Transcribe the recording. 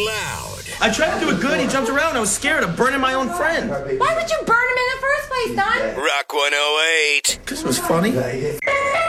loud. I tried to do it good. He jumped around. I was scared of burning my own friend. Why would you burn him in the first place, Don? Rock 108. Because it was funny.